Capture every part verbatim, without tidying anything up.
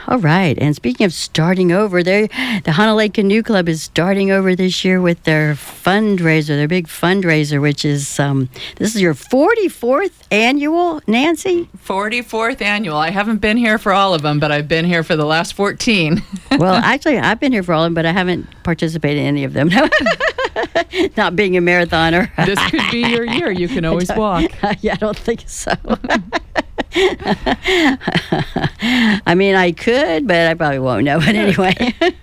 All right. And speaking of starting over, there, the Hanalei Canoe Club is starting over this year with their fundraiser, their big fundraiser, which is, um, this is your forty-fourth annual, Nancy? forty-fourth annual. I haven't been here for all of them, but I've been here for the last fourteen. Well, actually, I've been here for all of them, but I haven't participated in any of them. Not being a marathoner. This could be your year. You can always walk. Yeah, I don't think so. I mean, I could, but I probably won't know. But anyway,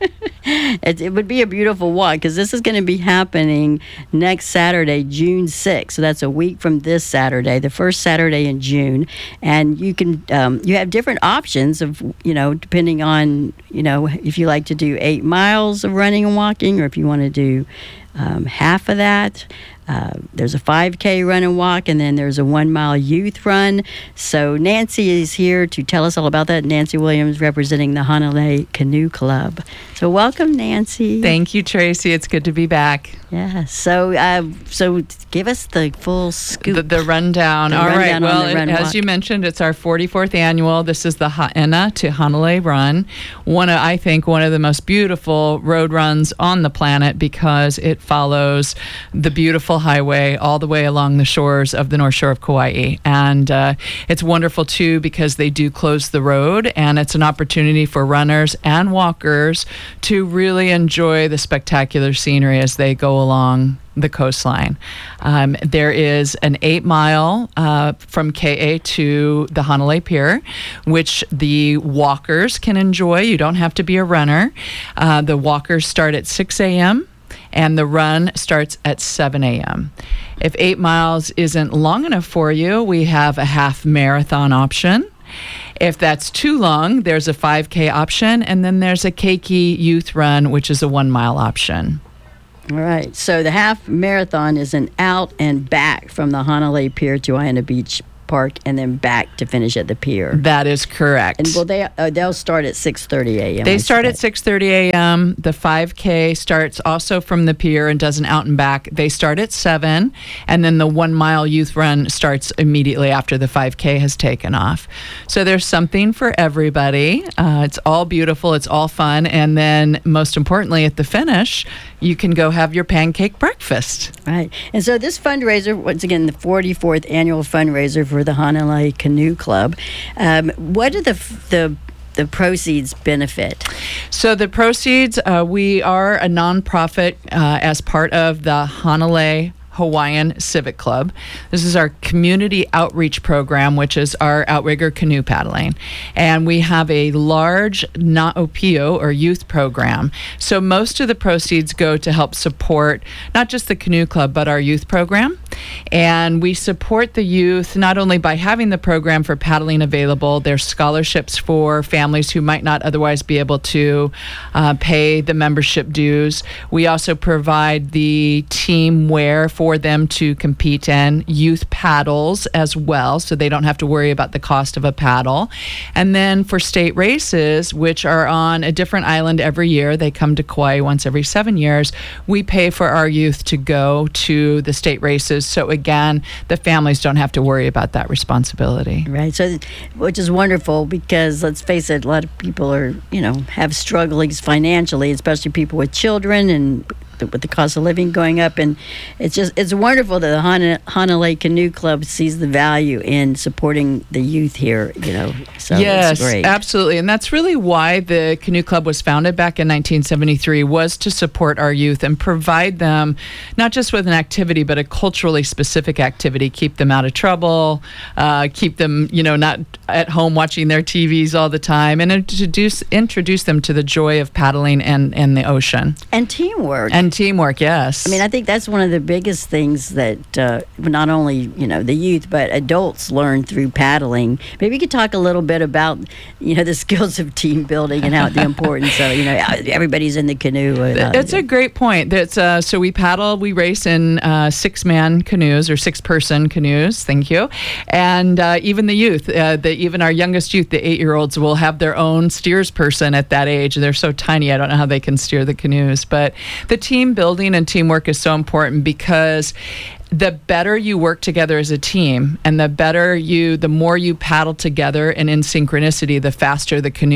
it, it would be a beautiful walk because this is going to be happening next Saturday, June sixth. So that's a week from this Saturday, the first Saturday in June. And you can, um, you have different options of, you know, depending on, you know, if you like to do eight miles of running and walking or if you want to do um, half of that. Uh, there's a five K run and walk, and then there's a one-mile youth run. So Nancy is here to tell us all about that. Nancy Williams representing the Hanalei Canoe Club. So welcome, Nancy. Thank you, Tracy. It's good to be back. Yeah. So uh, so give us the full scoop. The, the rundown. The all rundown right. Well, on the run it, as walk. you mentioned, it's our forty-fourth annual. This is the Ha'ena to Hanalei Run. One of, I think, one of the most beautiful road runs on the planet because it follows the beautiful highway all the way along the shores of the North Shore of Kauai. And uh, it's wonderful, too, because they do close the road, and it's an opportunity for runners and walkers to really enjoy the spectacular scenery as they go along the coastline. Um, there is an eight mile uh, from K A to the Hanalei Pier, which the walkers can enjoy. You don't have to be a runner. Uh, the walkers start at six a.m., and the run starts at seven a.m. If eight miles isn't long enough for you, we have a half marathon option. If that's too long, there's a five K option, and then there's a Keiki Youth Run, which is a one-mile option. All right. So the half marathon is an out and back from the Hanalei Pier to Aina Beach Park and then back to finish at the pier. That is correct. And well, they uh, they'll start at six thirty a.m. They start at six thirty a.m. The five K starts also from the pier and does an out and back. They start at seven, and then the one mile youth run starts immediately after the five K has taken off. So there's something for everybody. Uh, it's all beautiful. It's all fun. And then most importantly, at the finish, you can go have your pancake breakfast. Right. And so this fundraiser, once again, the forty-fourth annual fundraiser for the Hanalei Canoe Club. Um, what do the the the proceeds benefit? So the proceeds, uh, we are a nonprofit uh, as part of the Hanalei Hawaiian Civic Club. This is our community outreach program, which is our outrigger canoe paddling. And we have a large Na'opio or youth program. So most of the proceeds go to help support not just the canoe club, but our youth program. And we support the youth not only by having the program for paddling available, there's scholarships for families who might not otherwise be able to uh, pay the membership dues. We also provide the team wear for for them to compete in, youth paddles as well, so they don't have to worry about the cost of a paddle. And then for state races, which are on a different island every year, they come to Kauai once every seven years, we pay for our youth to go to the state races. So again, the families don't have to worry about that responsibility. Right. So, which is wonderful because let's face it, a lot of people are, you know, have strugglings financially, especially people with children and with the cost of living going up. And it's just, it's wonderful that the Hana, Hanalei Canoe Club sees the value in supporting the youth here, you know. So yes, it's great. Absolutely. And that's really why the Canoe Club was founded back in nineteen seventy-three, was to support our youth and provide them not just with an activity, but a culturally specific activity, keep them out of trouble, uh, keep them, you know, not at home watching their T Vs all the time, and introduce introduce them to the joy of paddling and, and the ocean. And teamwork. And teamwork, yes. I mean, I think that's one of the biggest things that uh, not only, you know, the youth, but adults learn through paddling. Maybe you could talk a little bit about, you know, the skills of team building and how the importance of, you know, everybody's in the canoe. Uh, it's a great point. That's uh, so we paddle, we race in uh, six-man canoes or six-person canoes. Thank you. And uh, even the youth, uh, the, even our youngest youth, the eight-year-olds, will have their own steers person at that age. They're so tiny, I don't know how they can steer the canoes. But the team building and teamwork is so important because the better you work together as a team and the better you, the more you paddle together and in synchronicity, the faster the canoe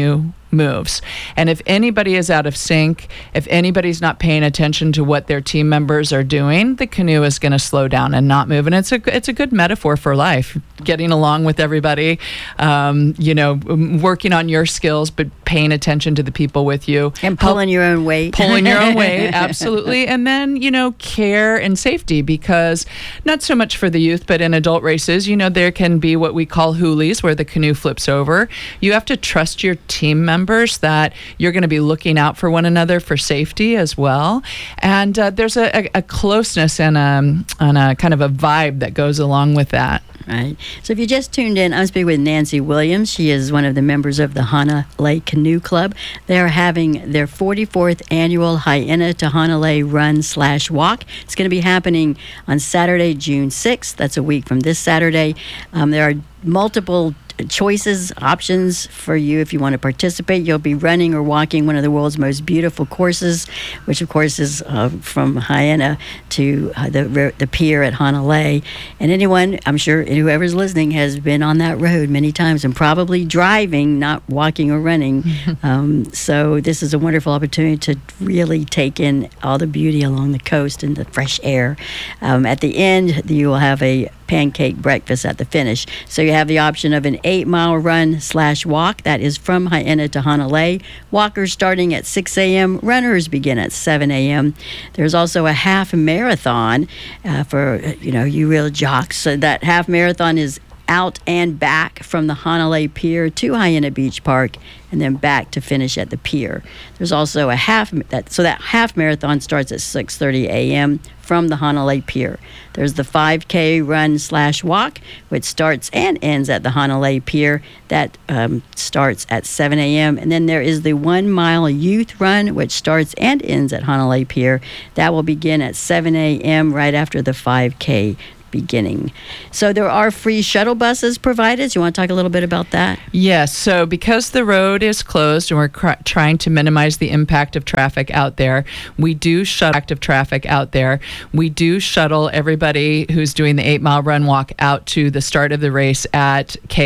moves. And if anybody is out of sync, if anybody's not paying attention to what their team members are doing, the canoe is going to slow down and not move. And it's a it's a good metaphor for life, getting along with everybody, um, you know, working on your skills, but paying attention to the people with you. And pulling your own weight. Pulling your own weight, absolutely. And then, you know, care and safety, because not so much for the youth, but in adult races, you know, there can be what we call hoolies, where the canoe flips over. You have to trust your team members that you're going to be looking out for one another for safety as well. And uh, there's a, a, a closeness and a, and a kind of a vibe that goes along with that. Right. So if you just tuned in, I'm speaking with Nancy Williams. She is one of the members of the Hanalei Canoe Club. They are having their forty-fourth annual Haena to Hanalei Run slash Walk. It's going to be happening on Saturday, June sixth. That's a week from this Saturday. Um, there are multiple choices, options for you if you want to participate. You'll be running or walking one of the world's most beautiful courses, which of course is uh, from Haena to uh, the the pier at Hanalei. And anyone, I'm sure whoever's listening has been on that road many times and probably driving, not walking or running. um, so this is a wonderful opportunity to really take in all the beauty along the coast and the fresh air. Um, at the end, you will have a pancake breakfast at the finish. So you have the option of an eight mile run slash walk. That is from Haena to Hanalei. Walkers starting at six a.m. Runners begin at seven a.m. There's also a half marathon uh, for, you know, you real jocks. So that half marathon is out and back from the Hanalei Pier to Haena Beach Park, and then back to finish at the pier. There's also a half, that so that half marathon starts at six thirty a.m. from the Hanalei Pier. There's the five K run slash walk, which starts and ends at the Hanalei Pier. That um, starts at seven a.m. And then there is the one mile youth run, which starts and ends at Hanalei Pier. That will begin at seven a.m. right after the five K beginning. So there are free shuttle buses provided. You want to talk a little bit about that? Yes. So because the road is closed and we're cr- trying to minimize the impact of traffic out there, we do shuttle active traffic out there. We do shuttle everybody who's doing the eight mile run walk out to the start of the race at K